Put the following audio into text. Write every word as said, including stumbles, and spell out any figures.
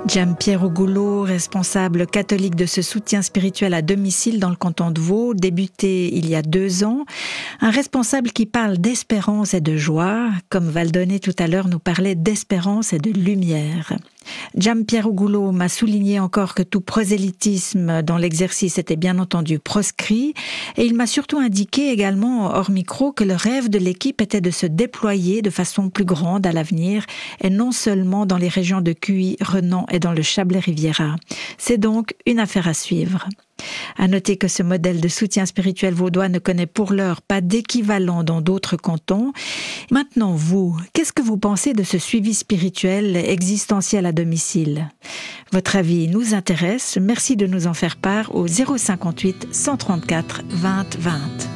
Giampiero Gullo, responsable catholique de ce soutien spirituel à domicile dans le canton de Vaud, débuté il y a deux ans. Un responsable qui parle d'espérance et de joie, comme Valdonné tout à l'heure nous parlait d'espérance et de lumière. Giampiero Gullo m'a souligné encore que tout prosélytisme dans l'exercice était bien entendu proscrit, et il m'a surtout indiqué également hors micro que le rêve de l'équipe était de se déployer de façon plus grande à l'avenir, et non seulement dans les régions de Cuys, Renan et dans le Chablais-Riviera. C'est donc une affaire à suivre. À noter que ce modèle de soutien spirituel vaudois ne connaît pour l'heure pas d'équivalent dans d'autres cantons. Maintenant, vous, qu'est-ce que vous pensez de ce suivi spirituel existentiel à domicile ? Votre avis nous intéresse. Merci de nous en faire part au zéro cinquante-huit cent trente-quatre vingt vingt.